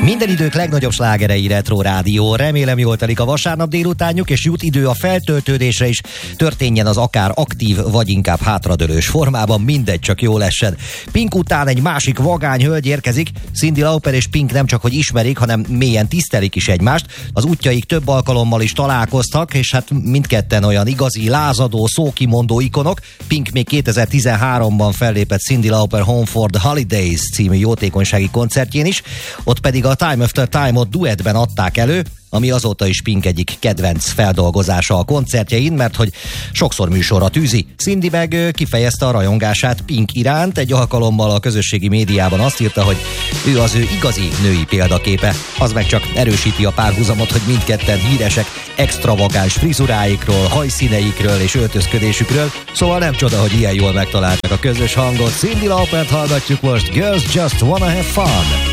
Minden idők legnagyobb slágerei Retro Rádió. Remélem jól telik a vasárnap délutánjuk, és jut idő a feltöltődésre is. Történjen az akár aktív, vagy inkább hátradőlős formában, mindegy, csak jól essen. Pink után egy másik vagány hölgy érkezik. Cyndi Lauper és Pink nem csak hogy ismerik, hanem mélyen tisztelik is egymást. Az útjaik több alkalommal is találkoztak, és hát mindketten olyan igazi, lázadó, szókimondó ikonok. Pink még 2013-ban fellépett Cyndi Lauper Home for the Holidays című jótékonysági koncertjén is, ott pedig a Time After Time-ot duettben adták elő, ami azóta is Pink egyik kedvenc feldolgozása a koncertjein, mert hogy sokszor műsorra tűzi. Cyndi meg kifejezte a rajongását Pink iránt, egy alkalommal a közösségi médiában azt írta, hogy ő az ő igazi női példaképe. Az meg csak erősíti a párhuzamot, hogy mindketten híresek extravagáns frizuráikról, hajszíneikről és öltözködésükről, szóval nem csoda, hogy ilyen jól megtalálták a közös hangot. Cyndi Laupert hallgatjuk most, Girls Just Wanna Have Fun.